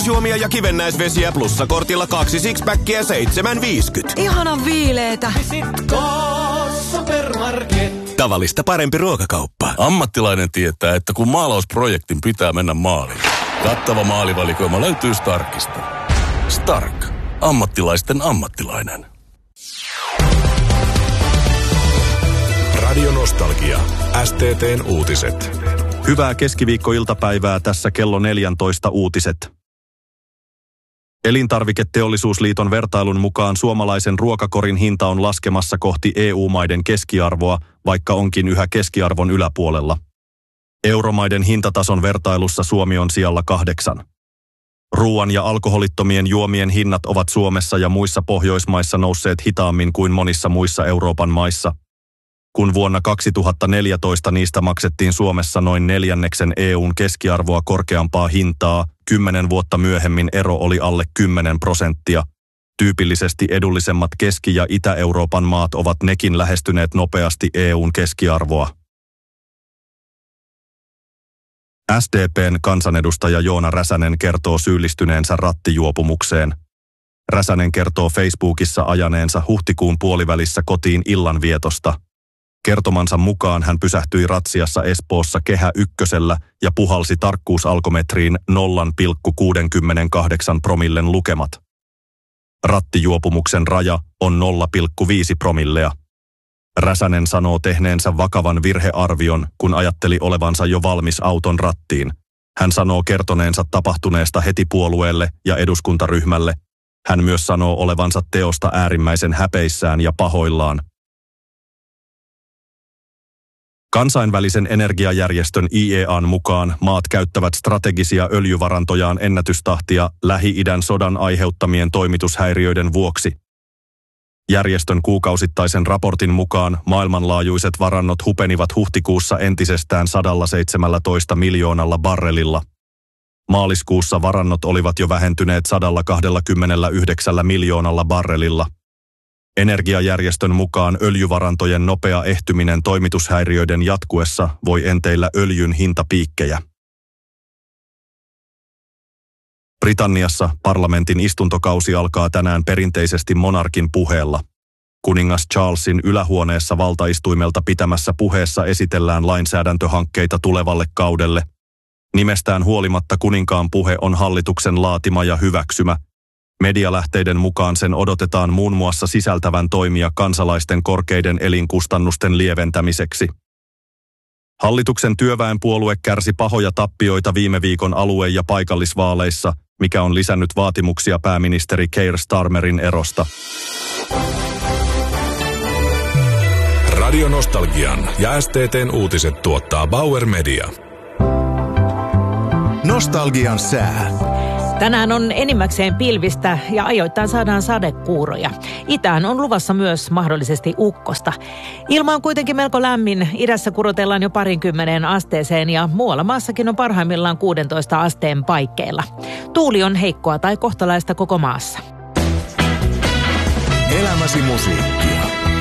Virvoitusjuomia ja kivennäisvesiä plussakortilla 2 sixpackia 7,50. Ihanan viileetä. Visitko Supermarket? Tavallista parempi ruokakauppa. Ammattilainen tietää, että kun maalausprojektin pitää mennä maaliin, kattava maalivalikoima löytyy Starkista. Stark. Ammattilaisten ammattilainen. Radio Nostalgia. STT:n uutiset. Hyvää keskiviikkoiltapäivää, tässä kello 14 uutiset. Elintarviketeollisuusliiton vertailun mukaan suomalaisen ruokakorin hinta on laskemassa kohti EU-maiden keskiarvoa, vaikka onkin yhä keskiarvon yläpuolella. Euromaiden hintatason vertailussa Suomi on sijalla 8. Ruoan ja alkoholittomien juomien hinnat ovat Suomessa ja muissa Pohjoismaissa nousseet hitaammin kuin monissa muissa Euroopan maissa. Kun vuonna 2014 niistä maksettiin Suomessa noin 1/4 EUn keskiarvoa korkeampaa hintaa, 10 vuotta myöhemmin ero oli alle 10%. Tyypillisesti edullisemmat Keski- ja Itä-Euroopan maat ovat nekin lähestyneet nopeasti EUn keskiarvoa. SDP:n kansanedustaja Joona Räsänen kertoo syyllistyneensä rattijuopumukseen. Räsänen kertoo Facebookissa ajaneensa huhtikuun puolivälissä kotiin illanvietosta. Kertomansa mukaan hän pysähtyi ratsiassa Espoossa Kehä Ykkösellä ja puhalsi tarkkuusalkometriin 0,68 promillen lukemat. Rattijuopumuksen raja on 0,5 promillea. Räsänen sanoo tehneensä vakavan virhearvion, kun ajatteli olevansa jo valmis auton rattiin. Hän sanoo kertoneensa tapahtuneesta heti puolueelle ja eduskuntaryhmälle. Hän myös sanoo olevansa teosta äärimmäisen häpeissään ja pahoillaan. Kansainvälisen energiajärjestön IEA:n mukaan maat käyttävät strategisia öljyvarantojaan ennätystahtia Lähi-idän sodan aiheuttamien toimitushäiriöiden vuoksi. Järjestön kuukausittaisen raportin mukaan maailmanlaajuiset varannot hupenivat huhtikuussa entisestään 117 miljoonalla barrelilla. Maaliskuussa varannot olivat jo vähentyneet 129 miljoonalla barrelilla. Energiajärjestön mukaan öljyvarantojen nopea ehtyminen toimitushäiriöiden jatkuessa voi enteillä öljyn hintapiikkejä. Britanniassa parlamentin istuntokausi alkaa tänään perinteisesti monarkin puheella. Kuningas Charlesin ylähuoneessa valtaistuimelta pitämässä puheessa esitellään lainsäädäntöhankkeita tulevalle kaudelle. Nimestään huolimatta kuninkaan puhe on hallituksen laatima ja hyväksymä. Medialähteiden mukaan sen odotetaan muun muassa sisältävän toimia kansalaisten korkeiden elinkustannusten lieventämiseksi. Hallituksen työväenpuolue kärsi pahoja tappioita viime viikon alue- ja paikallisvaaleissa, mikä on lisännyt vaatimuksia pääministeri Keir Starmerin erosta. Radio Nostalgian ja STT:n uutiset tuottaa Bauer Media. Nostalgian sää. Tänään on enimmäkseen pilvistä ja ajoittain saadaan sadekuuroja. Itään on luvassa myös mahdollisesti ukkosta. Ilma on kuitenkin melko lämmin. Idässä kurotellaan jo 20 asteeseen ja muualla maassakin on parhaimmillaan 16 asteen paikkeilla. Tuuli on heikkoa tai kohtalaista koko maassa. Elämäsi musiikkia.